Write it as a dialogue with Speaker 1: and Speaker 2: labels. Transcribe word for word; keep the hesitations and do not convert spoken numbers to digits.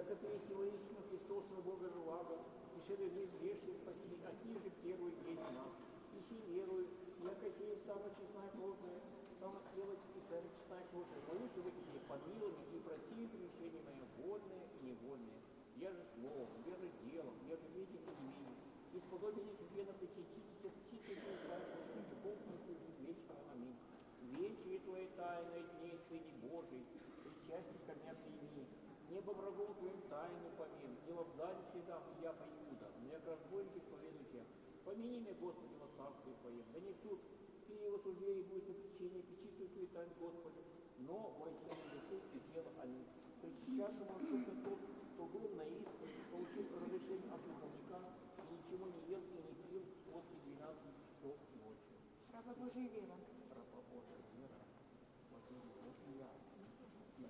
Speaker 1: яко ты есть воистину Христосного Бога живаго, и шере мы грешных спаси, от них же первый есть нас. Ищи верую, яко сеет самое честное плотное, самое делать и самое честное плотное. Молюсь в эти помилуй и прости прегрешения мои водные и невольные. Я же словом, я же делом, я же видим и не видим. И сподобие тебе на причаститесь, птичьи и славы, Господи, Бог мой, жизнь вечного. Аминь. Вечие Твоей тайной дней Сыне Божий, причастие ко мне прими. Небо врагом Твоим тайну помин, не в обдаре всегда я по Иуда, меня к разбойнике поведу тебя. Помяни меня, Господи, во царстве Твоем, да не тут, Ты его суждение будет на причине, причистую Твою тайну, Господи, но во тьме душу и тело. Аминь. То есть сейчас может только тот, кто был на исповеди, получил разрешение от духовника и ничего не ел и не пил после двенадцати часов ночи.
Speaker 2: Раба Божия вера.